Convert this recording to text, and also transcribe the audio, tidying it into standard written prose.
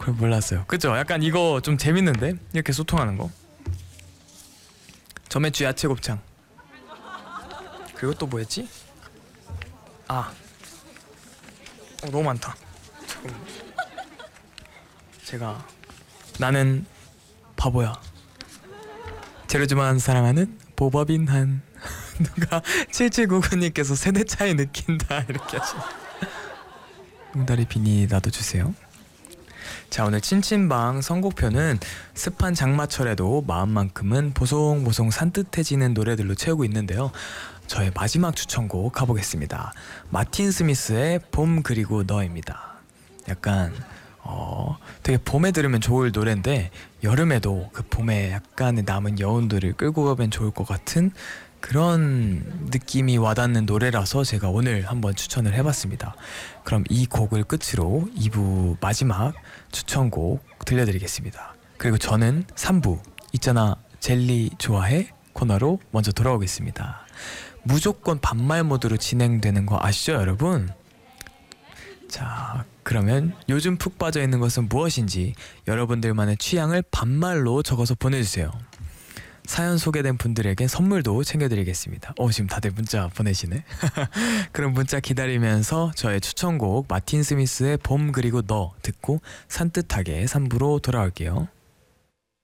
몰랐어요. 그죠? 약간 이거 좀 재밌는데? 이렇게 소통하는 거. 점액주 야채 곱창. 그리고 또 뭐였지? 너무 많다. 잠깐만. 제가 나는 바보야. 제로즈만 사랑하는 보바빈 한. 누가 7799님께서 세대 차이 느낀다 이렇게 하시네. 웅다리 비니 나도 주세요. 자, 오늘 찐찐방 선곡표는 습한 장마철에도 마음만큼은 보송보송 산뜻해지는 노래들로 채우고 있는데요. 저의 마지막 추천곡 가보겠습니다. 마틴 스미스의 봄 그리고 너입니다. 약간 되게 봄에 들으면 좋을 노래인데 여름에도 그 봄에 약간의 남은 여운들을 끌고 가면 좋을 것 같은 그런 느낌이 와닿는 노래라서 제가 오늘 한번 추천을 해봤습니다. 그럼 이 곡을 끝으로 2부 마지막 추천곡 들려드리겠습니다. 그리고 저는 3부 있잖아 젤리 좋아해 코너로 먼저 돌아오겠습니다. 무조건 반말 모드로 진행되는 거 아시죠 여러분? 자, 그러면 요즘 푹 빠져있는 것은 무엇인지 여러분들만의 취향을 반말로 적어서 보내주세요. 사연 소개된 분들에게 선물도 챙겨드리겠습니다. 지금 다들 문자 보내시네. 그럼 문자 기다리면서 저의 추천곡 마틴 스미스의 봄 그리고 너 듣고 산뜻하게 3부로 돌아올게요.